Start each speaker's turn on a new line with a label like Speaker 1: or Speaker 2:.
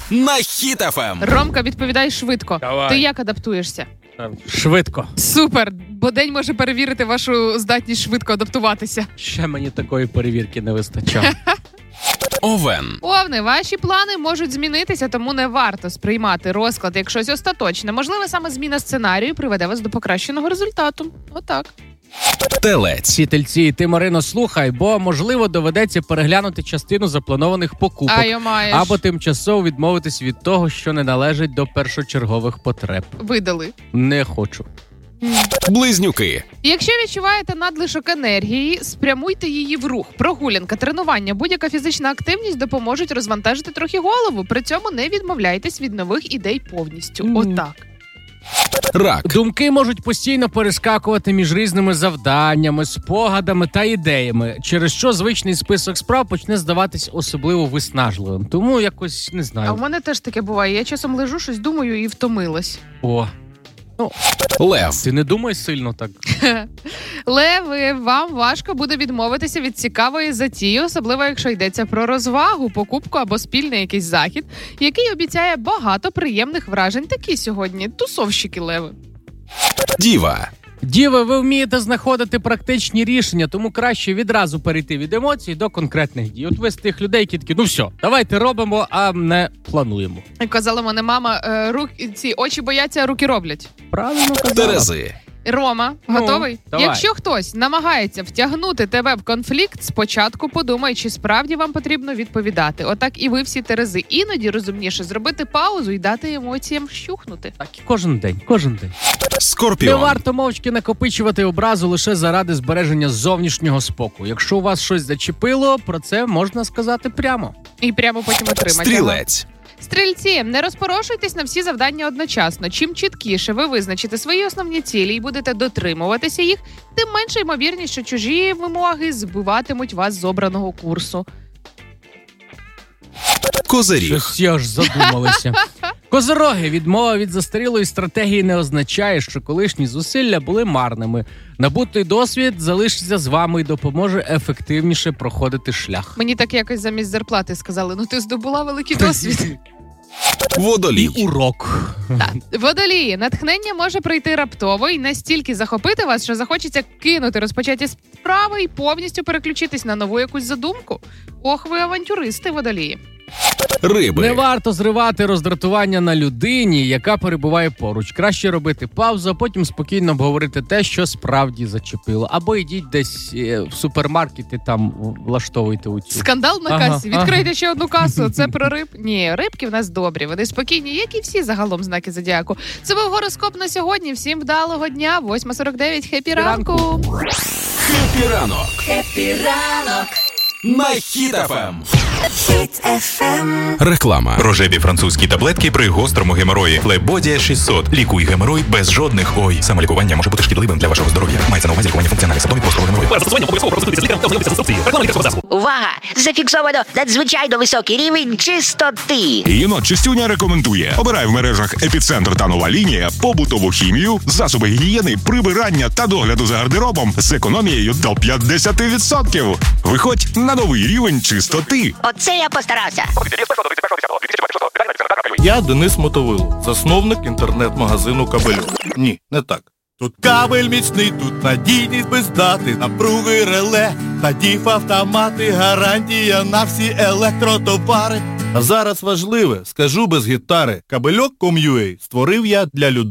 Speaker 1: на Хіт ФМ.
Speaker 2: Ромка, відповідай швидко.
Speaker 3: Давай.
Speaker 2: Ти як адаптуєшся?
Speaker 3: Швидко.
Speaker 2: Супер! Бо день може перевірити вашу здатність швидко адаптуватися.
Speaker 3: Ще мені такої перевірки не вистачало.
Speaker 1: Овен.
Speaker 2: Овни, ваші плани можуть змінитися, тому не варто сприймати розклад як щось остаточне. Можливо, саме зміна сценарію приведе вас до покращеного результату. Отак.
Speaker 1: Телець.
Speaker 3: Ці тельці, ти, Марино, слухай, бо, можливо, доведеться переглянути частину запланованих покупок.
Speaker 2: Маєш.
Speaker 3: Або тимчасово відмовитись від того, що не належить до першочергових потреб.
Speaker 2: Видали.
Speaker 3: Не хочу.
Speaker 1: Близнюки.
Speaker 2: Якщо відчуваєте надлишок енергії, спрямуйте її в рух. Прогулянка, тренування, будь-яка фізична активність допоможуть розвантажити трохи голову. При цьому не відмовляйтесь від нових ідей повністю. Отак.
Speaker 1: Рак.
Speaker 3: Думки можуть постійно перескакувати між різними завданнями, спогадами та ідеями, через що звичний список справ почне здаватись особливо виснажливим. Тому якось, не
Speaker 2: А
Speaker 3: знаю.
Speaker 2: в мене теж таке буває. Я часом лежу, щось думаю і втомилась.
Speaker 3: О,
Speaker 1: Лев.
Speaker 3: ти не думай сильно так.
Speaker 2: Леви, вам важко буде відмовитися від цікавої затії, особливо якщо йдеться про розвагу, покупку або спільний якийсь захід, який обіцяє багато приємних вражень. Такі сьогодні тусовщики леви.
Speaker 1: Діва.
Speaker 3: Діви, ви вмієте знаходити практичні рішення, тому краще відразу перейти від емоцій до конкретних дій. От ви з тих людей, які такі, ну все, давайте робимо, а не плануємо.
Speaker 2: Як казала мене мама, ці очі бояться, а руки роблять.
Speaker 3: Правильно казала.
Speaker 1: Терези.
Speaker 2: Рома, готовий?
Speaker 3: давай.
Speaker 2: Якщо хтось намагається втягнути тебе в конфлікт, спочатку подумай, чи справді вам потрібно відповідати. Отак і ви всі терези. Іноді розумніше зробити паузу і дати емоціям вщухнути.
Speaker 3: Так, і кожен день. Не
Speaker 1: Скорпіон.
Speaker 3: варто мовчки накопичувати образу лише заради збереження зовнішнього спокою. Якщо у вас щось зачепило, про це можна сказати прямо.
Speaker 2: І прямо потім отримати.
Speaker 1: Стрілець.
Speaker 2: Стрільці, не розпорошуйтесь на всі завдання одночасно. Чим чіткіше ви визначите свої основні цілі і будете дотримуватися їх, тим менше ймовірність, що чужі вимоги збиватимуть вас з обраного курсу.
Speaker 1: Козиріг.
Speaker 3: Щось я аж задумалися. Козироги, відмова від застарілої стратегії не означає, що колишні зусилля були марними. Набутий досвід залишиться з вами і допоможе ефективніше проходити шлях.
Speaker 2: Мені так якось замість зарплати сказали, ну ти здобула великий досвід.
Speaker 3: І
Speaker 1: Водолій.
Speaker 3: урок.
Speaker 2: Так. Водолії, натхнення може прийти раптово і настільки захопити вас, що захочеться кинути розпочаті справи і повністю переключитись на нову якусь задумку. Ох, ви авантюристи, водолії.
Speaker 1: Риби.
Speaker 3: Не варто зривати роздратування на людині, яка перебуває поруч. Краще робити паузу, а потім спокійно обговорити те, що справді зачепило. Або йдіть десь в супермаркет і там влаштовуйте у цю.
Speaker 2: Скандал на касі. Відкрийте ще одну касу. Це про риб? Ні, рибки в нас добрі. Вони спокійні, як і всі загалом знаки зодіаку. Це був гороскоп на сьогодні. Всім вдалого дня. 8:49. Хеппі ранку.
Speaker 1: Хеппі ранок.
Speaker 4: Хеппі ранок.
Speaker 1: На Хіт ФМ.
Speaker 4: Хіт FM.
Speaker 1: Реклама.
Speaker 5: Рожеві французькі таблетки при гострому геморої. Флебодія 600. Лікуй геморой без жодних ой. Самолікування може бути шкідливим для вашого здоров'я. Мається на увазі лікування функціональних симптомів гострого геморою.
Speaker 6: Увага! Зафіксовано надзвичайно високий рівень чистоти.
Speaker 7: Єнот Чистюня рекомендує. Обирай в мережах «Епіцентр» та «Нова лінія» побутову хімію, засоби гігієни, прибирання та догляду за гардеробом з економією до 50%. Виходь на новий рівень чистоти.
Speaker 6: Оце я постарався.
Speaker 8: Я Денис Мотовило, засновник інтернет-магазину «Кабельок». Ні, не так. Тут кабель міцний, тут надійність без дати, напруги реле, та діф-автомати, гарантія на всі електротовари. А зараз важливе, скажу без гітари, Кабельок.com.ua створив я для людей.